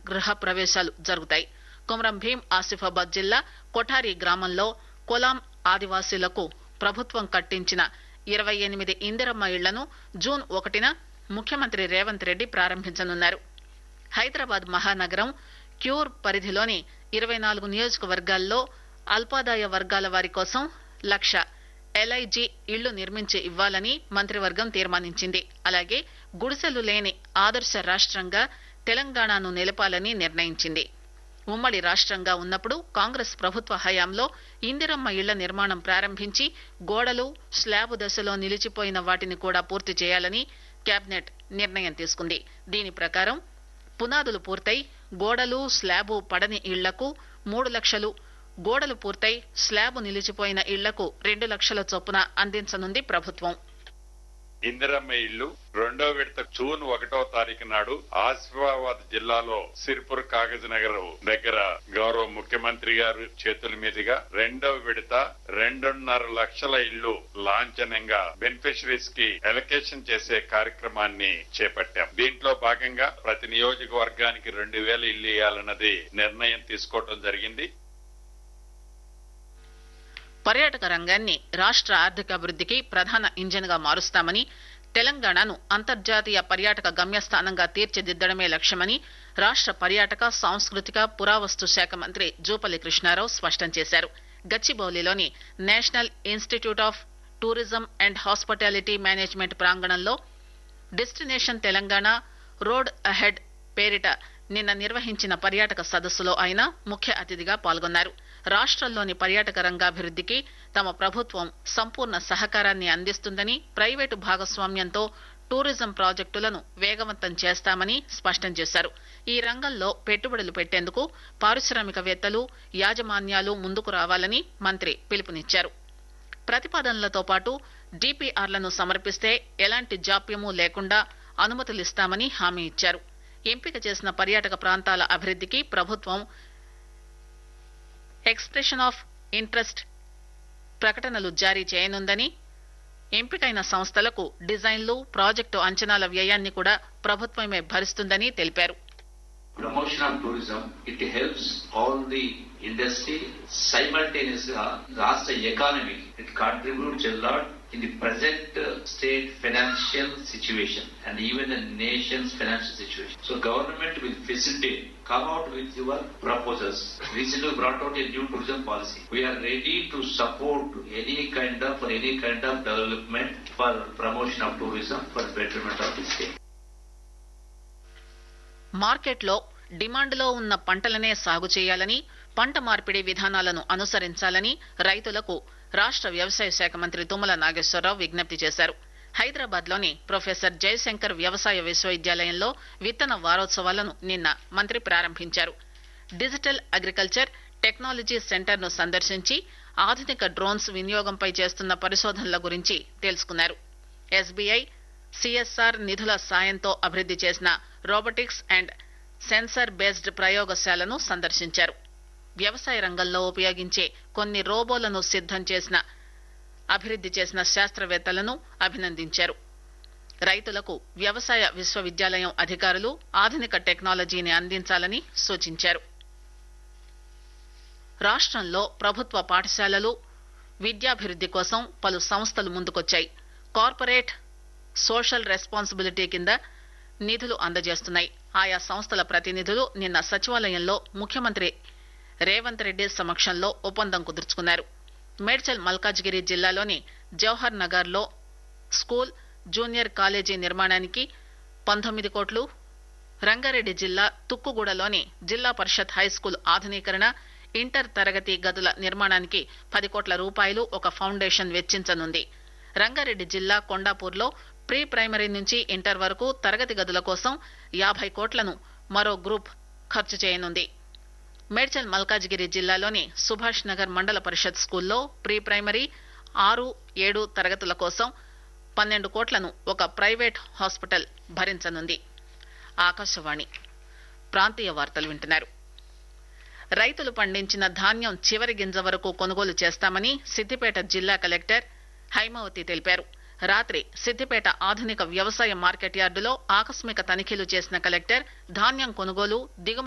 గృహ ప్రవేశాలు జరుగుతాయి. కొమరం భీం ఆసిఫాబాద్ జిల్లా కొఠారి గ్రామంలో కొలాం ఆదివాసీలకు ప్రభుత్వం కట్టించిన 28 ఇందిరమ్మ ఇళ్లను జూన్ 1న ముఖ్యమంత్రి రేవంత్ రెడ్డి ప్రారంభించనున్నారు. హైదరాబాద్ మహానగరం క్యూర్ పరిధిలోని 24 నియోజకవర్గాల్లో అల్పాదాయ వర్గాల వారి కోసం 1,00,000 LIG ఇళ్లు నిర్మించి ఇవ్వాలని మంత్రివర్గం తీర్మానించింది. అలాగే గుడిసెలు లేని ఆదర్శ రాష్ట్రంగా తెలంగాణను నిలపాలని నిర్ణయించింది. ఉమ్మడి రాష్ట్రంగా ఉన్నప్పుడు కాంగ్రెస్ ప్రభుత్వ హయాంలో ఇందిరమ్మ ఇళ్ల నిర్మాణం ప్రారంభించి గోడలు స్లాబ్ దశలో నిలిచిపోయిన వాటిని కూడా పూర్తి చేయాలని కేబినెట్ నిర్ణయం తీసుకుంది. దీని ప్రకారం పునాదులు పూర్తయి గోడలు స్లాబు పడని ఇళ్లకు 3 లక్షలు, గోడలు పూర్తయి స్లాబు నిలిచిపోయిన ఇళ్లకు 2 లక్షల చొప్పున అందించనుంది ప్రభుత్వం. ఇందిరమ్మ ఇళ్లు రెండో విడత జూన్ 1వ తారీఖు నాడు ఆసిఫాబాద్ జిల్లాలో సిర్పూర్ కాగజ్ నగర్ దగ్గర గౌరవ ముఖ్యమంత్రి గారు చేతుల మీదుగా రెండో విడత 2.5 లక్షల ఇళ్లు లాంఛనంగా బెనిఫిషరీస్ కి ఎలకేషన్ చేసే కార్యక్రమాన్ని చేపట్టాం. దీంట్లో భాగంగా ప్రతి నియోజకవర్గానికి 2,000 ఇళ్లు ఇవ్వాలన్నది నిర్ణయం తీసుకోవడం జరిగింది. పర్యాటక రంగాన్ని రాష్ట్ర ఆర్థికాభివృద్ధికి ప్రధాన ఇంజిన్ గా మారుస్తామని, తెలంగాణను అంతర్జాతీయ పర్యాటక గమ్యస్థానంగా తీర్చిదిద్దడమే లక్ష్యమని రాష్ట్ర పర్యాటక, సాంస్కృతిక, పురావస్తు శాఖ మంత్రి జూపల్లి కృష్ణారావు స్పష్టం చేశారు. గచ్చిబౌలిలోని national institute of tourism and hospitality management ప్రాంగణంలో డెస్టినేషన్ తెలంగాణ రోడ్ అహెడ్ పేరిట నిన్న నిర్వహించిన పర్యాటక సదస్సులో ఆయన ముఖ్య అతిథిగా పాల్గొన్నారు. రాష్ట్రంలోని పర్యాటక రంగాభివృద్ధికి తమ ప్రభుత్వం సంపూర్ణ సహకారాన్ని అందిస్తుందని, ప్రైవేటు భాగస్వామ్యంతో టూరిజం ప్రాజెక్టులను వేగవంతం చేస్తామని స్పష్టం చేశారు. ఈ రంగంలో పెట్టుబడులు పెట్టేందుకు పారిశ్రామికవేత్తలు, యాజమాన్యాలు ముందుకు రావాలని మంత్రి పిలుపునిచ్చారు. ప్రతిపాదనలతో పాటు డిపిఆర్లను సమర్పిస్తే ఎలాంటి జాప్యమూ లేకుండా అనుమతులిస్తామని హామీ ఇచ్చారు. ఎంపిక చేసిన పర్యాటక ప్రాంతాల అభివృద్ధికి ప్రభుత్వం ఎక్స్ప్రెషన్ ఆఫ్ ఇంట్రెస్ట్ ప్రకటనలు జారీ చేయనుందని, ఎంపికైన సంస్థలకు డిజైన్లు, ప్రాజెక్టు అంచనాల వ్యయాన్ని కూడా ప్రభుత్వమే భరిస్తుందని తెలిపారు. Promotion of tourism, it helps all the industry simultaneously, Rashtra economy. It contributes a lot in the present state financial situation and even the nation's financial situation. So government will facilitate, come out with your proposals. Recently we brought out a new tourism policy. We are ready to support any kind of development for promotion of tourism for betterment of the state. మార్కెట్లో డిమాండ్లో ఉన్న పంటలనే సాగు చేయాలని, పంట మార్పిడి విధానాలను అనుసరించాలని రైతులకు రాష్ట్ర వ్యవసాయ శాఖ మంత్రి తుమ్మల నాగేశ్వరరావు విజ్ఞప్తి చేశారు. హైదరాబాద్ లోని ప్రొఫెసర్ జయశంకర్ వ్యవసాయ విశ్వవిద్యాలయంలో విత్తన వారోత్సవాలను నిన్న మంత్రి ప్రారంభించారు. డిజిటల్ అగ్రికల్చర్ టెక్నాలజీ సెంటర్ ను సందర్శించి ఆధునిక డ్రోన్స్ వినియోగంపై చేస్తున్న పరిశోధనల గురించి తెలుసుకున్నారు. ఎస్బీఐ సిఎస్ఆర్ నిధుల సాయంతో అభివృద్ది చేసిన రోబోటిక్స్ అండ్ సెన్సార్ బేస్డ్ ప్రయోగశాలను సందర్శించారు. వ్యవసాయ రంగంలో ఉపయోగించే కొన్ని రోబోలను సిద్దం చేసిన అభివృద్ది చేసిన శాస్త్రవేత్తలను అభినందించారు. రైతులకు వ్యవసాయ విశ్వవిద్యాలయం అధికారులు ఆధునిక టెక్నాలజీని అందించాలని సూచించారు. రాష్ట్రంలో ప్రభుత్వ పాఠశాలలు విద్యాభివృద్ది కోసం పలు సంస్థలు ముందుకొచ్చాయి. కార్పొరేట్ సోషల్ రెస్పాన్సిబిలిటీ కింద నిధులు అందజేస్తున్నాయి. ఆయా సంస్థల ప్రతినిధులు నిన్న సచివాలయంలో ముఖ్యమంత్రి రేవంత్ రెడ్డి సమక్షంలో ఒప్పందం కుదుర్చుకున్నారు. మేడ్చల్ మల్కాజ్గిరి జిల్లాలోని జవహర్ నగర్ లో స్కూల్, జూనియర్ కాలేజీ నిర్మాణానికి 19 కోట్లు, రంగారెడ్డి జిల్లా తుక్కుగూడలోని జిల్లా పరిషత్ హైస్కూల్ ఆధునీకరణ, ఇంటర్ తరగతి గదుల నిర్మాణానికి 10 కోట్ల రూపాయలు ఒక ఫౌండేషన్ వెచ్చించనుంది. రంగారెడ్డి జిల్లా కొండాపూర్లో ప్రీ ప్రైమరీ నుంచి ఇంటర్ వరకు తరగతి గదుల కోసం 50 కోట్లను మరో గ్రూప్ ఖర్చు చేయనుంది. మేడ్చల్ మల్కాజ్గిరి జిల్లాలోని సుభాష్ నగర్ మండల పరిషత్ స్కూల్లో ప్రీ ప్రైమరీ 6, 7 తరగతుల కోసం 12 కోట్లను ఒక ప్రైవేట్ హాస్పిటల్ భరించనుంది. ఆకాశవాణి ప్రాంతీయ వార్తలు వింటున్నారు. రైతులు పండించిన ధాన్యం చివరి గింజ వరకు కొనుగోలు చేస్తామని సిద్దిపేట జిల్లా కలెక్టర్ హైమావతి తెలిపారు. రాత్రి సిద్దిపేట ఆధునిక వ్యవసాయ మార్కెట్ యార్డులో ఆకస్మిక తనిఖీలు చేసిన కలెక్టర్ ధాన్యం కొనుగోలు, దిగుమతి